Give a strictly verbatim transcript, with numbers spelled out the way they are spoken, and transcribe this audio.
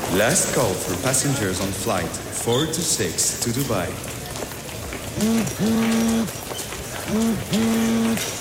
Last call for passengers on flight four two six to Dubai.